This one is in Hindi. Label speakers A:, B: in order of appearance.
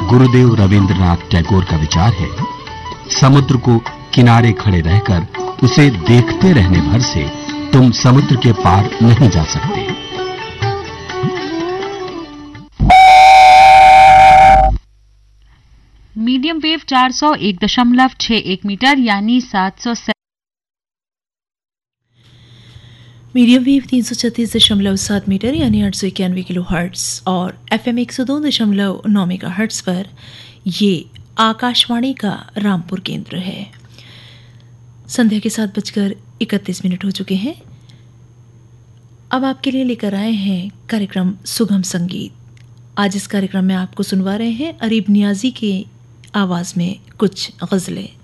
A: गुरुदेव रवींद्रनाथ टैगोर का विचार है, समुद्र को किनारे खड़े रहकर उसे देखते रहने भर से तुम समुद्र के पार नहीं जा सकते।
B: मीडियम वेव 401.61 मीटर यानी 700
C: मीडियम वेव 336.7 मीटर यानी 891 किलो हर्ट्ज और FM 102.9 मेगा हर्ट्ज पर ये आकाशवाणी का रामपुर केंद्र है। संध्या के 7:31 हो चुके हैं। अब आपके लिए लेकर आए हैं कार्यक्रम सुगम संगीत। आज इस कार्यक्रम में आपको सुनवा रहे हैं अरीब नियाजी के आवाज में कुछ गजलें।